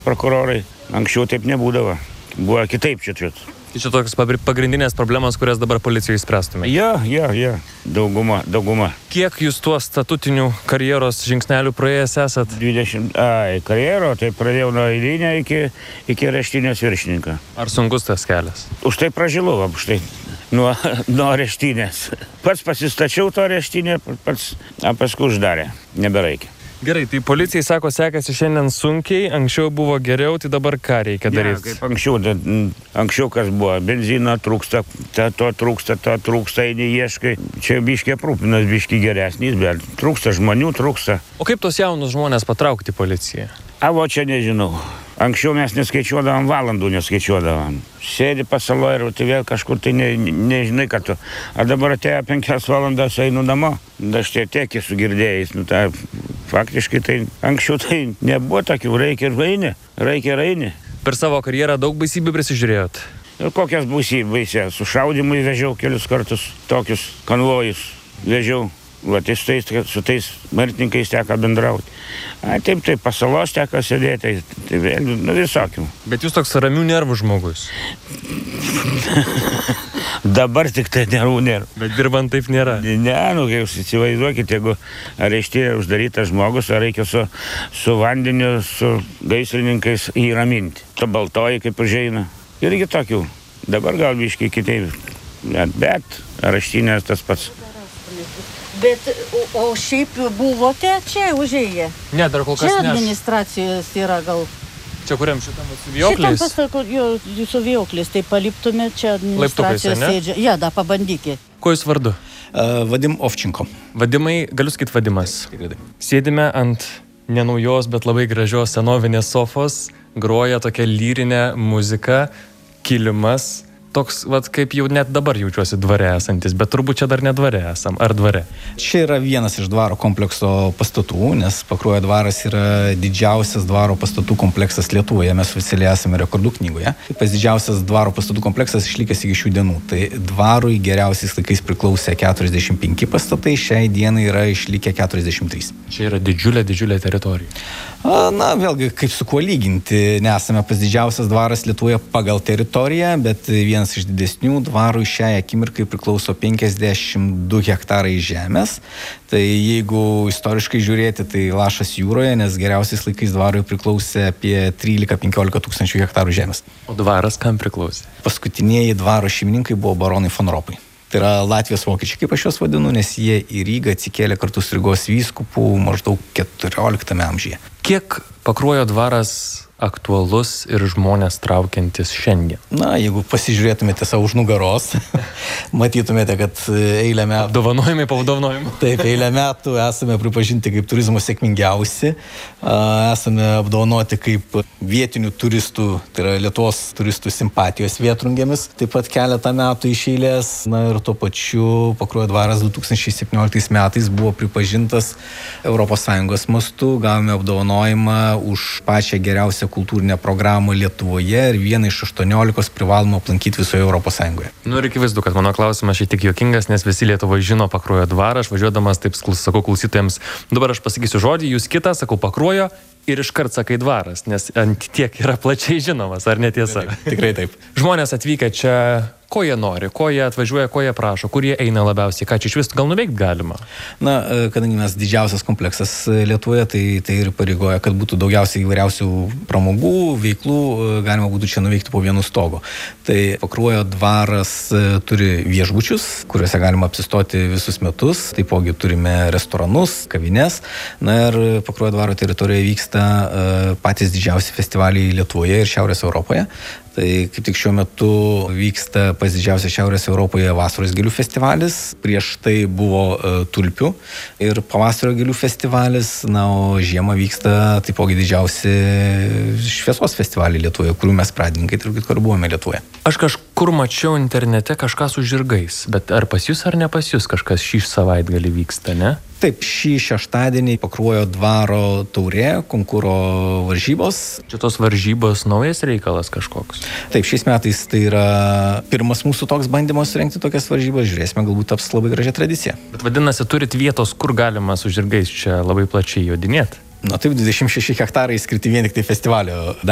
prokurorai. Anksčiau taip nebūdavo. Buvo kitaip čia. Tai čia tokios pagrindinės problemos, kurias dabar policijai spręstume. Jo. Dauguma. Kiek jūs tuo statutinių karjeros žingsnelių praėjęs esat? 20 karjero, tai pradėjau nuo eilinio iki areštinės viršininką. Ar sunkus tas kelias? Už tai pražilau, nuo areštinės. Pats pasistačiau to areštinę, paskui uždarė. Nebereikia. Gerai, tai policijai sako, sekasi šiandien sunkiai, anksčiau buvo geriau, tai dabar ką reikia daryti? Kaip anksčiau kas buvo, benzino trūksta, to trūksta, eini ieškai. Čia biškiai aprūpinas, biškiai geresnis, bet trūksta žmonių, trūksta. O kaip tos jaunus žmonės patraukti policiją? Čia nežinau. Anksčiau mes neskaičiuodavom valandų, Sėdi pasaloje ir tai vėl kažkur tai nežinai, kad tu. Ar dabar atėjo 5 valandas einu namo, aš tiek esu girdėjęs. Faktiškai tai anksčiau tai nebuvo tokių, reikia ir eini. Per savo karjerą daug baisybių prisižiūrėjot? Ir kokias baisės, sušaudimui vežiau kelius kartus, tokius konvojus vežiau. Su tais mirtininkais teko bendrauti. Taip, pasalos teko sėdėti, tai vėl, visokių. Bet jūs toks ramių nervų žmogus. Dabar tik tai nervų. Bet dirbant taip nėra. Ne, jūs įsivaizduokit, jeigu areštinėje uždarytas žmogus, ar reikia su vandeniu, su gaisrininkais įraminti. Ta baltoji kaip užeina. Irgi tokių. Dabar gal biškiai kitaip. Bet areštinės tas pats. Bet, o šiaip buvote čia užėję? Ne, dar kol kas ne. Čia administracijos yra gal. Čia kuriam šitam vijoklis? Šitam pasako, jūsų vijoklis, tai paliptume čia administracijos sėdžia. Ja, pabandykit. Kuo jūs vardu? Vadim Ovčenko. Vadimai, galiu sakyti Vadimas. Tikrai. Sėdime ant nenaujos, bet labai gražios senovinės sofos, groja tokia lyrinė muzika, kilimas. Toks, kaip jau net dabar jaučiuosi dvare esantis, bet turbūt čia dar ne dvare esam, ar dvare? Čia yra vienas iš dvaro komplekso pastatų, nes Pakruojo dvaras yra didžiausias dvaro pastatų kompleksas Lietuvoje, mes oficialiai esame rekordų knygoje. Pats didžiausias dvaro pastatų kompleksas išlikęs iki šių dienų. Tai dvarui geriausiais laikais priklausė 45 pastatai, šiai dienai yra išlikę 43. Čia yra didžiulė teritorija. Vėlgi, kaip su kuo lyginti, nesame pats didžiausias dvaras Lietuvoje pagal teritoriją, bet vienas iš didesnių dvarų šiai akimirkai priklauso 52 hektarai žemės. Tai jeigu istoriškai žiūrėti, tai lašas jūroje, nes geriausiais laikais dvarui priklausė apie 13-15 tūkstančių hektarų žemės. O dvaras kam priklausė? Paskutinieji dvaro šeimininkai buvo baronai von Ropai. Tai yra Latvijos vokiečiai, kaip aš juos vadinu, nes jie į Rygą atsikėlė kartu su Rygos vyskupu maždaug 14 amžiuje. Kiek Pakruojo dvaras aktualus ir žmonės traukiantis šiandien? Jeigu pasižiūrėtumėte savo už nugaros, matytumėte, kad eilę metų... Apdovanojimai po apdovanojimų. Taip, eilę metų esame pripažinti kaip turizmo sėkmingiausi, esame apdovanoti kaip vietinių turistų, tai yra Lietuvos turistų simpatijos vietrungėmis, taip pat keletą metų iš eilės. Ir tuo pačiu Pakruojo dvaras 2017 metais buvo pripažintas ES mastu, gavome apdovanojimą už pačią geriausią kultūrinę programą Lietuvoje ir vieną iš 18 privaloma aplankyti visoje Europos Sąjungoje. Ir akivaizdu, kad mano klausimas šiek tiek juokingas, nes visi Lietuvoje žino Pakruojo dvarą. Aš važiuodamas taip sakau klausytojams, dabar aš pasakysiu žodį, jūs kitą, sakau Pakruojo ir iškart sakai dvaras, nes ant tiek yra plačiai žinomas, ar netiesa? Tikrai taip. Žmonės atvykę čia, ko jie nori, ko jie atvažiuoja, ko jie prašo, kur jie eina labiausiai, ką čia iš vis gal nuveikti galima? Kadangi mes didžiausias kompleksas Lietuvoje, tai ir pareigoja, kad būtų daugiausiai įvairiausių pramogų, veiklų, galima būtų čia nuveikti po vienu stogu. Tai Pakruojo dvaras turi viešbučius, kuriuose galima apsistoti visus metus, taipogi turime restoranus, kavines, ir Pakruojo dvaro teritorijoje vyksta patys didžiausi festivaliai Lietuvoje ir Šiaurės Europoje. Tai kaip tik šiuo metu vyksta pats didžiausias Šiaurės Europoje vasaros gėlių festivalis, prieš tai buvo tulpių ir pavasario gėlių festivalis, o žiemą vyksta taipogi didžiausi šviesos festivaliai Lietuvoje, kurių mes pradininkai turbūt kur buvome Lietuvoje. Aš kažkur mačiau internete kažką su žirgais, bet ar pas jūs ar ne pas jūs kažkas šį savaitgalį vyksta, ne? Taip, šį šeštadienį Pakruojo dvaro taurė, konkūro varžybos. Čia tos varžybos naujas reikalas kažkoks? Taip, šiais metais tai yra pirmas mūsų toks bandymas surengti tokias varžybas. Žiūrėsime, galbūt taps labai gražia tradicija. Bet vadinasi, turit vietos, kur galima su žirgais čia labai plačiai jodinėti? Taip, 26 hektarai skirti vien tik tai festivalio